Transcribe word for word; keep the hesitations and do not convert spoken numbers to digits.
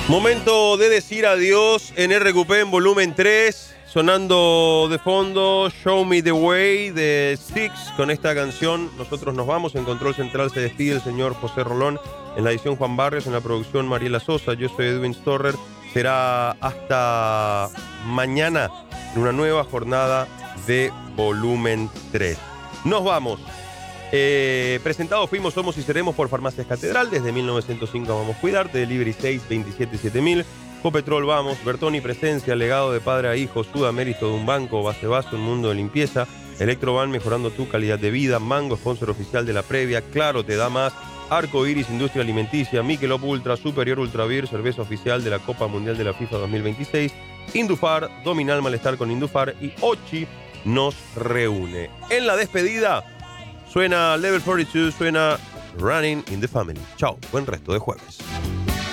Momento de decir adiós en R Q P en volumen tres. Sonando de fondo Show Me The Way de Styx. Con esta canción nosotros nos vamos. En control central se despide el señor José Rolón. En la edición Juan Barrios. En la producción Mariela Sosa. Yo soy Edwin Storrer. Será hasta mañana en una nueva jornada de volumen tres. Nos vamos. Eh, presentados fuimos, somos y seremos por Farmacias Catedral. Desde mil novecientos cinco vamos a cuidarte. Delivery seis veintisiete siete mil. Copetrol vamos. Bertoni Presencia, legado de padre a hijo. Sudamérito de un banco. Base Vaso, un mundo de limpieza. Electroban, mejorando tu calidad de vida. Mango, sponsor oficial de la previa. Claro, te da más. Arco Iris, industria alimenticia. Michelob Ultra, Superior Ultra Beer, cerveza oficial de la Copa Mundial de la FIFA dos mil veintiséis. Indufar, domina el malestar con Indufar. Y Ochi nos reúne. En la despedida suena Level cuarenta y dos, suena Running in the Family. Chao, buen resto de jueves.